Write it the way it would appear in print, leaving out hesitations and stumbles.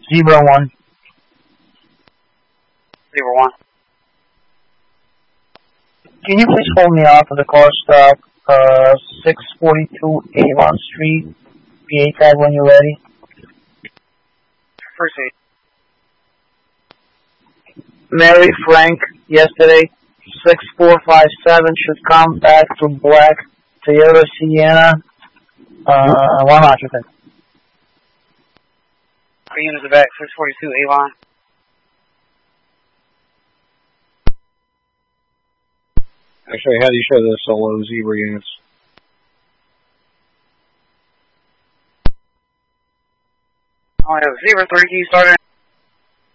Zebra 1. Zebra 1. Can you please hold me off of the car stop, 642 Avon Street, PA tag when you're ready? Proceed. Mary Frank, yesterday, 6457 should come back to black Toyota Sienna, 1 occupant. Our units are back, 642 Avon. Actually, how do you show the solo Zebra units? I have Zebra 3 key started.